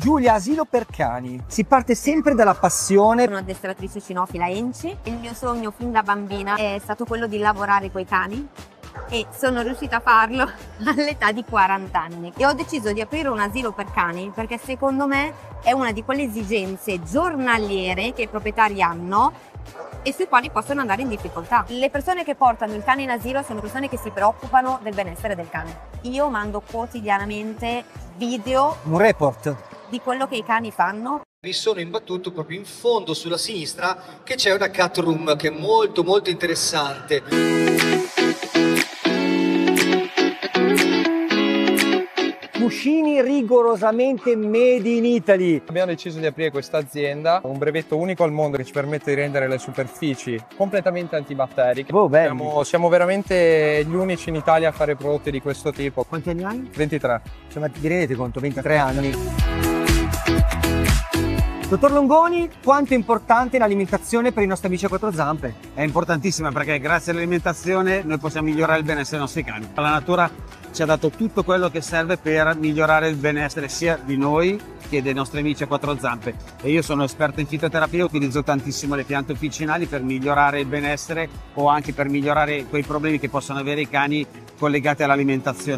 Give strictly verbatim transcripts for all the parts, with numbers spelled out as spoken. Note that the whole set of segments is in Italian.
Giulia, asilo per cani. Si parte sempre dalla passione. Sono addestratrice cinofila ENCI. Il mio sogno fin da bambina è stato quello di lavorare coi cani e sono riuscita a farlo all'età di quaranta anni. E ho deciso di aprire un asilo per cani perché secondo me è una di quelle esigenze giornaliere che i proprietari hanno e sui quali possono andare in difficoltà. Le persone che portano il cane in asilo sono persone che si preoccupano del benessere del cane. Io mando quotidianamente video, un report di quello che i cani fanno. Mi sono imbattuto proprio in fondo sulla sinistra che c'è una cat room che è molto molto interessante. Cuscini rigorosamente made in Italy. Abbiamo deciso di aprire questa azienda, un brevetto unico al mondo che ci permette di rendere le superfici completamente antibatteriche. Oh, siamo, siamo veramente gli unici in Italia a fare prodotti di questo tipo. Quanti anni hai? ventitré. Cioè, ma ti rendete conto, ventitré anni. Dottor Longoni, quanto è importante l'alimentazione per i nostri amici a quattro zampe? È importantissima perché grazie all'alimentazione noi possiamo migliorare il benessere dei nostri cani. La natura ci ha dato tutto quello che serve per migliorare il benessere sia di noi che dei nostri amici a quattro zampe. E io sono esperto in fitoterapia, utilizzo tantissimo le piante officinali per migliorare il benessere o anche per migliorare quei problemi che possono avere i cani collegati all'alimentazione.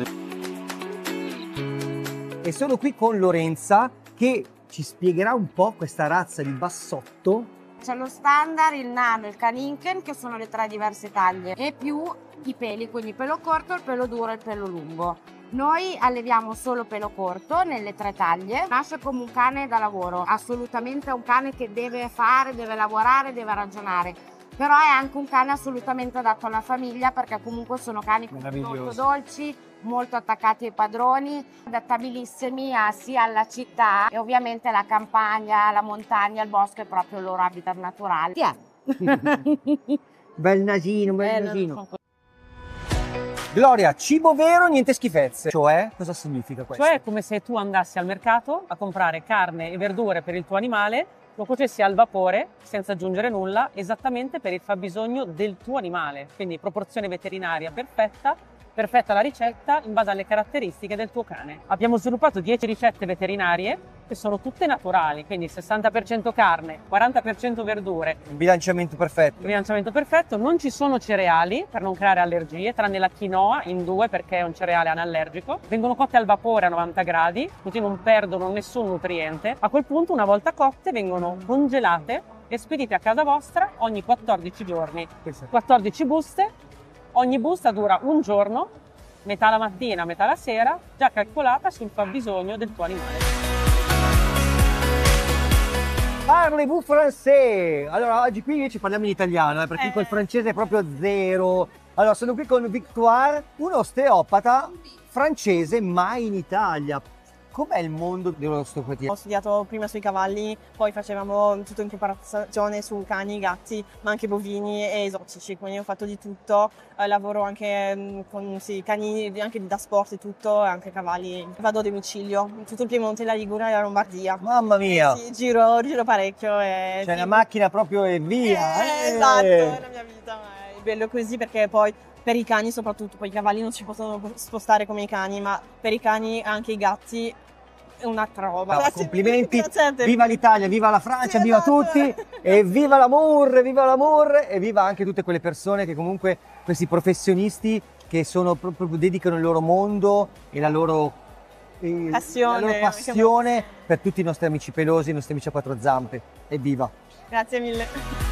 E sono qui con Lorenza che ci spiegherà un po' questa razza di bassotto. C'è lo standard, il nano, il caninken, che sono le tre diverse taglie, e più i peli, quindi pelo corto, il pelo duro e il pelo lungo. Noi alleviamo solo pelo corto nelle tre taglie. Nasce come un cane da lavoro, assolutamente un cane che deve fare, deve lavorare, deve ragionare. Però è anche un cane assolutamente adatto alla famiglia perché comunque sono cani molto dolci, molto attaccati ai padroni, adattabilissimi a, sia alla città e ovviamente la campagna, la montagna, il bosco è proprio il loro habitat naturale. Ti è. Bel nasino, bel Eh, nasino. Gloria, cibo vero, niente schifezze. Cioè, cosa significa questo? Cioè è come se tu andassi al mercato a comprare carne e verdure per il tuo animale, lo cuocessi al vapore senza aggiungere nulla, esattamente per il fabbisogno del tuo animale. Quindi proporzione veterinaria perfetta, perfetta la ricetta in base alle caratteristiche del tuo cane. Abbiamo sviluppato dieci ricette veterinarie che sono tutte naturali, quindi sessanta per cento carne, quaranta per cento verdure. Un bilanciamento perfetto. Un bilanciamento perfetto, non ci sono cereali per non creare allergie, tranne la quinoa in due perché è un cereale anallergico. Vengono cotte al vapore a novanta gradi, così non perdono nessun nutriente. A quel punto, una volta cotte, vengono congelate e spedite a casa vostra ogni quattordici giorni. quattordici buste, ogni busta dura un giorno, metà la mattina, metà la sera, già calcolata sul fabbisogno del tuo animale. Parlez-vous français? Allora, oggi qui invece parliamo in italiano, eh, perché Eh. col francese è proprio zero. Allora, sono qui con Victoire, un osteopata francese, ma in Italia. Com'è il mondo dell'osteopatia? Ho studiato prima sui cavalli, poi facevamo tutto in preparazione su cani, gatti, ma anche bovini e esotici, quindi ho fatto di tutto. Eh, lavoro anche mh, con sì, cani anche da sport e tutto, e anche cavalli. Vado a domicilio, in tutto il Piemonte, la Liguria e la Lombardia. Mamma mia! Sì, giro, giro parecchio. E, C'è sì. la macchina proprio e via! Eh, eh. Esatto, è la mia vita, ma è bello così perché poi per i cani soprattutto, poi i cavalli non si possono spostare come i cani, ma per i cani anche i gatti è un'altra roba. No, Grazie complimenti, mille, grazie a te. viva l'Italia, viva la Francia, Sì, viva esatto. tutti e viva l'amore, viva l'amore e viva anche tutte quelle persone che comunque, questi professionisti che sono proprio, dedicano il loro mondo e la loro eh, Passione, la loro passione per tutti i nostri amici pelosi, i nostri amici a quattro zampe. Evviva! Grazie mille.